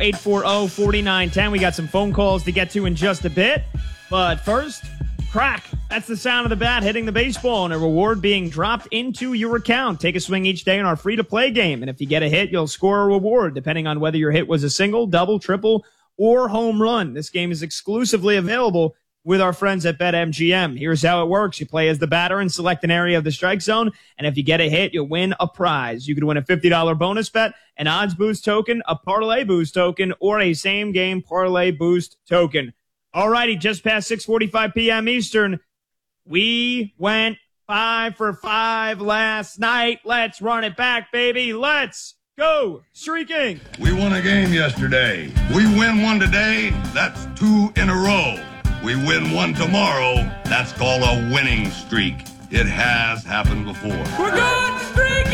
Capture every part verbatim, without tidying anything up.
eight four zero, four nine one zero. We got some phone calls to get to in just a bit. But first, crack. That's the sound of the bat hitting the baseball and a reward being dropped into your account. Take a swing each day in our free-to-play game. And if you get a hit, you'll score a reward, depending on whether your hit was a single, double, triple, or home run. This game is exclusively available with our friends at BetMGM. Here's how it works. You play as the batter and select an area of the strike zone. And if you get a hit, you'll win a prize. You could win a fifty dollars bonus bet, an odds boost token, a parlay boost token, or a same-game parlay boost token. All righty, just past six forty-five p.m. Eastern. We went five for five last night. Let's run it back, baby. Let's go streaking. We won a game yesterday. We win one today. That's two in a row. We win one tomorrow. That's called a winning streak. It has happened before. We're good streaking!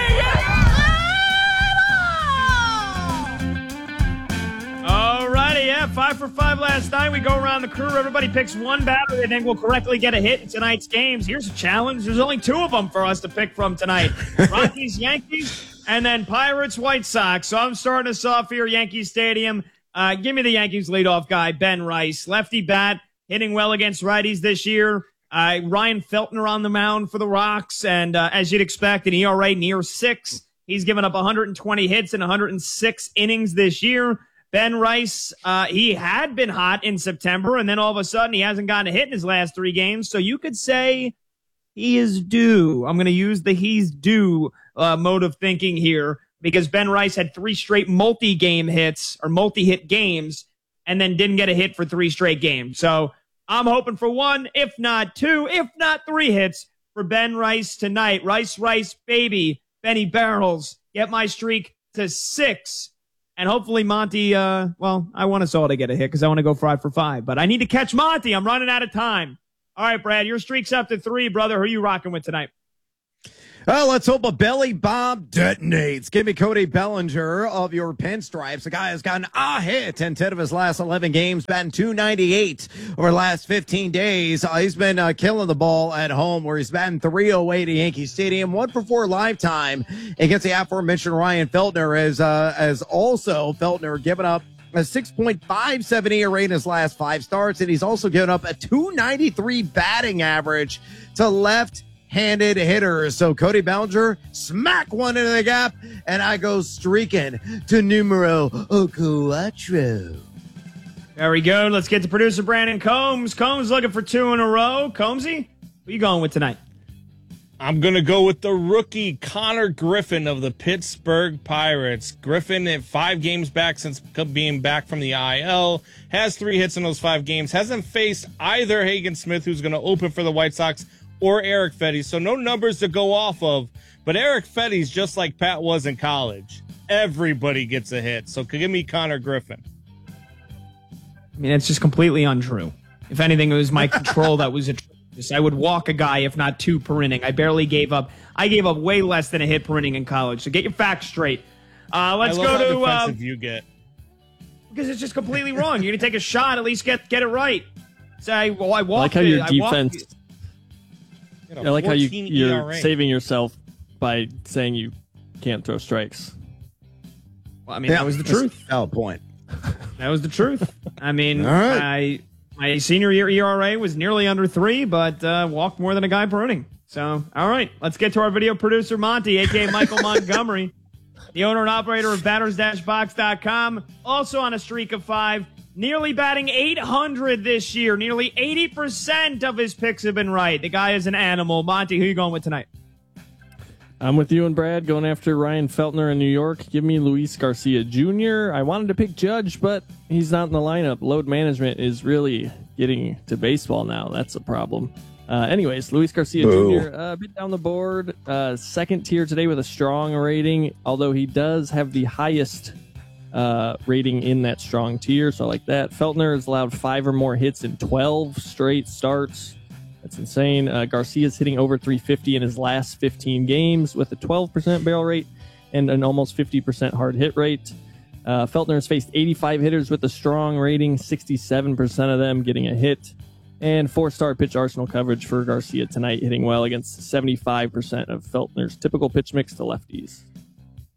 Alrighty, yeah, five for five last night. We go around the crew. Everybody picks one batter they think will correctly get a hit in tonight's games. Here's a challenge. There's only two of them for us to pick from tonight. Rockies, Yankees, and then Pirates, White Sox. So I'm starting us off here, Yankee Stadium. Uh, give me the Yankees leadoff guy, Ben Rice. Lefty bat, hitting well against righties this year. Uh, Ryan Feltner on the mound for the Rocks. And uh, as you'd expect, an E R A near six. He's given up one hundred twenty hits in one hundred six innings this year. Ben Rice, uh, he had been hot in September, and then all of a sudden he hasn't gotten a hit in his last three games. So you could say he is due. I'm going to use the he's due uh, mode of thinking here because Ben Rice had three straight multi-game hits or multi-hit games and then didn't get a hit for three straight games. So I'm hoping for one, if not two, if not three hits for Ben Rice tonight. Rice, Rice, baby, Benny Barrels, get my streak to six. And hopefully Monty, uh, well, I want us all to get a hit because I want to go five for five. But I need to catch Monty. I'm running out of time. All right, Brad, your streak's up to three, brother. Who are you rocking with tonight? Well, let's hope a belly bomb detonates. Give me Cody Bellinger of your Pinstripes. The guy has gotten a hit in ten of his last eleven games, batting two ninety-eight over the last fifteen days. Uh, he's been uh, killing the ball at home where he's batting three oh eight at Yankee Stadium, one for four lifetime against the aforementioned Ryan Feltner, as, uh, as also Feltner given up a six point five seven E R A in his last five starts, and he's also given up a two ninety-three batting average to left handed hitters. So Cody Bellinger, smack one into the gap, and I go streaking to numero cuatro. Very good. Let's get to producer Brandon Combs. Combs looking for two in a row. Combsy, who you going with tonight? I'm going to go with the rookie Connor Griffin of the Pittsburgh Pirates. Griffin, at five games back since being back from the I L, has three hits in those five games, hasn't faced either Hagen Smith, who's going to open for the White Sox, or Eric Fetty, so no numbers to go off of. But Eric Fetty's just like Pat was in college. Everybody gets a hit, so give me Connor Griffin. I mean, it's just completely untrue. If anything, it was my control that was atrocious. I would walk a guy, if not two per inning. I barely gave up. I gave up way less than a hit per inning in college, so get your facts straight. Uh, let's I love go how to... defensive uh, you get. Because it's just completely wrong. You're going to take a shot, at least get get it right. Say, well, I walked I like how it. your I defense... walked it. I like how you, you're E R A. saving yourself by saying you can't throw strikes. Well, I mean, Yeah, that was the that's truth. a valid point. That was the truth. I mean, All right. I, my senior year E R A was nearly under three, but uh, walked more than a guy per inning. So, all right, let's get to our video producer, Monty, a k a. Michael Montgomery, the owner and operator of batters dash box dot com, also on a streak of five, nearly batting eight hundred this year. Nearly eighty percent of his picks have been right. The guy is an animal. Monty, who you going with tonight? I'm with you and Brad going after Ryan Feltner in New York. Give me Luis Garcia Junior I wanted to pick Judge, but he's not in the lineup. Load management is really getting to baseball now. That's a problem. Uh, anyways, Luis Garcia Boo. Junior Uh, a bit down the board. Uh, second tier today with a strong rating, although he does have the highest uh, rating in that strong tier, so I like that. Feltner has allowed five or more hits in twelve straight starts. That's insane. Uh, Garcia's hitting over three fifty in his last fifteen games with a twelve percent barrel rate and an almost fifty percent hard hit rate. Uh, Feltner has faced eighty-five hitters with a strong rating, sixty-seven percent of them getting a hit. And four-star pitch arsenal coverage for Garcia tonight, hitting well against seventy-five percent of Feltner's typical pitch mix to lefties.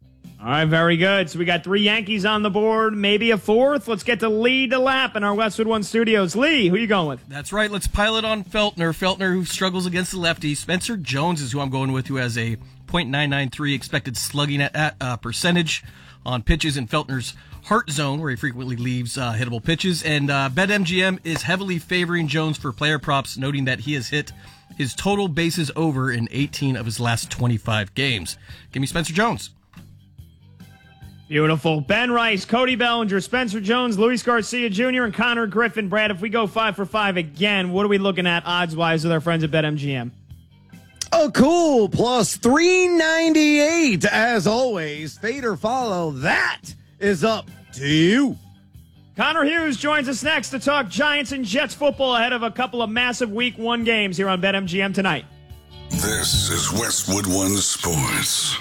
All right, very good. So we got three Yankees on the board, maybe a fourth. Let's get to Lee DeLapp in our Westwood One studios. Lee, who you going with? That's right. Let's pile it on Feltner. Feltner, who struggles against the lefty. Spencer Jones is who I'm going with, who has a point nine nine three expected slugging at, at uh, percentage on pitches in Feltner's heart zone, where he frequently leaves uh, hittable pitches. And uh, BetMGM is heavily favoring Jones for player props, noting that he has hit his total bases over in eighteen of his last twenty-five games. Give me Spencer Jones. Beautiful. Ben Rice, Cody Bellinger, Spencer Jones, Luis Garcia Junior, and Connor Griffin. Brad, if we go five for five again, what are we looking at odds-wise with our friends at BetMGM? Oh, cool. Plus three ninety-eight. As always, fade or follow. That is up to you. Connor Hughes joins us next to talk Giants and Jets football ahead of a couple of massive week one games here on BetMGM tonight. This is Westwood One Sports.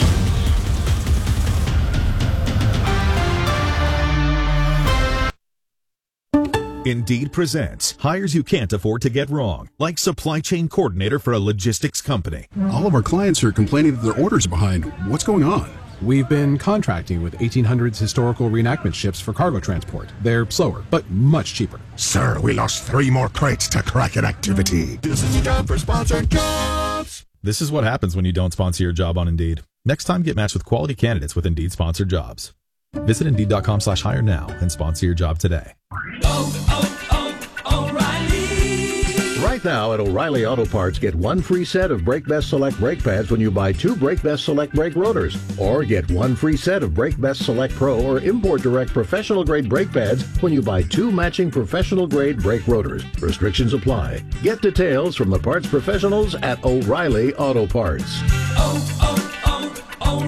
Indeed presents hires you can't afford to get wrong, like supply chain coordinator for a logistics company. All of our clients are complaining that their orders are behind. What's going on? We've been contracting with eighteen hundreds historical reenactment ships for cargo transport. They're slower, but much cheaper. Sir, we lost three more crates to Kraken activity. This is a job for sponsored jobs. This is what happens when you don't sponsor your job on Indeed. Next time, get matched with quality candidates with Indeed sponsored jobs. Visit Indeed.com slash hire now and sponsor your job today. Oh, oh, oh, O'Reilly. Right now at O'Reilly Auto Parts, get one free set of Brake Best Select brake pads when you buy two Brake Best Select brake rotors. Or get one free set of Brake Best Select Pro or Import Direct professional grade brake pads when you buy two matching professional grade brake rotors. Restrictions apply. Get details from the parts professionals at O'Reilly Auto Parts. Oh, oh,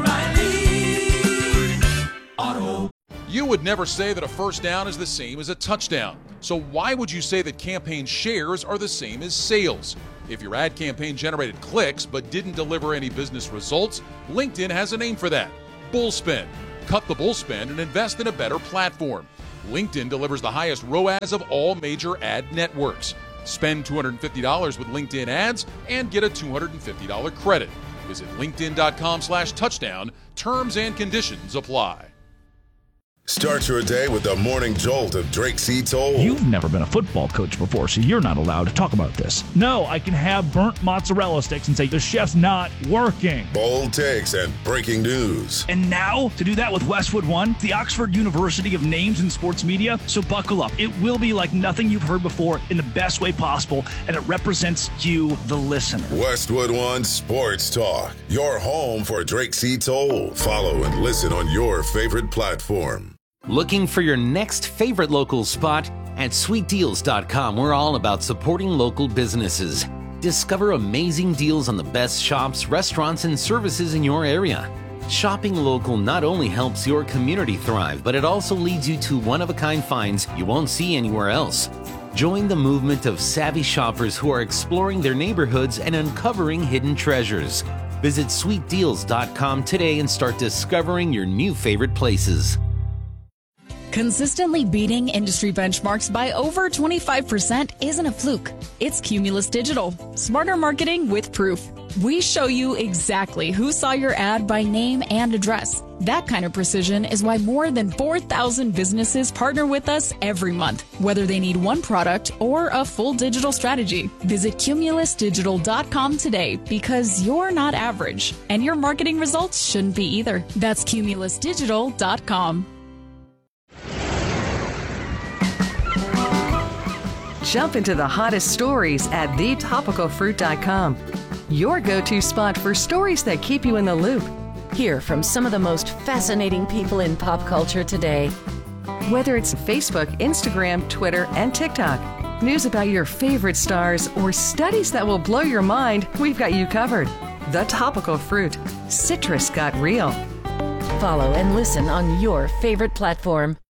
oh, O'Reilly Auto. You would never say that a first down is the same as a touchdown. So why would you say that campaign shares are the same as sales? If your ad campaign generated clicks but didn't deliver any business results, LinkedIn has a name for that: bullspend. Cut the bullspend and invest in a better platform. LinkedIn delivers the highest R O A S of all major ad networks. Spend two hundred fifty dollars with LinkedIn ads and get a two hundred fifty dollars credit. Visit linkedin.com slash touchdown. Terms and conditions apply. Start your day with the morning jolt of Drake C. Toll. You've never been a football coach before, so you're not allowed to talk about this. No, I can have burnt mozzarella sticks and say the chef's not working. Bold takes and breaking news. And now, to do that with Westwood One, the Oxford University of Names in Sports Media. So buckle up. It will be like nothing you've heard before in the best way possible, and it represents you, the listener. Westwood One Sports Talk, your home for Drake C. Toll. Follow and listen on your favorite platform. Looking for your next favorite local spot? At sweet deals dot com, we're all about supporting local businesses. Discover amazing deals on the best shops, restaurants, and services in your area. Shopping local not only helps your community thrive, but it also leads you to one-of-a-kind finds you won't see anywhere else. Join the movement of savvy shoppers who are exploring their neighborhoods and uncovering hidden treasures. Visit sweet deals dot com today and start discovering your new favorite places. Consistently beating industry benchmarks by over twenty-five percent isn't a fluke. It's Cumulus Digital. Smarter marketing with proof. We show you exactly who saw your ad by name and address. That kind of precision is why more than four thousand businesses partner with us every month, whether they need one product or a full digital strategy. Visit Cumulus Digital dot com today, because you're not average, and your marketing results shouldn't be either. That's Cumulus Digital dot com. Jump into the hottest stories at the topical fruit dot com. Your go-to spot for stories that keep you in the loop. Hear from some of the most fascinating people in pop culture today. Whether it's Facebook, Instagram, Twitter, and TikTok, news about your favorite stars, or studies that will blow your mind, we've got you covered. The Topical Fruit. Citrus got real. Follow and listen on your favorite platform.